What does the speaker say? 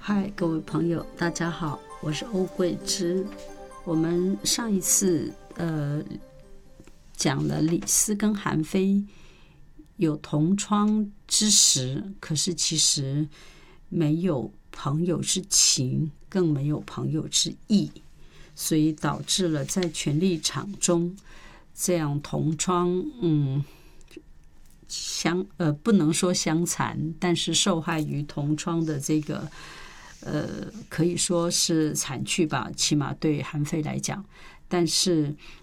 嗨，各位朋友，大家好，我是欧桂芝。我们上一次讲了李斯跟韩非有同窗之实，可是其实没有朋友之情，更没有朋友之义，所以导致了在权力场中这样同窗，不能说相残，但是受害于同窗的这个可以说是惨剧吧，起码对韩非来讲。但是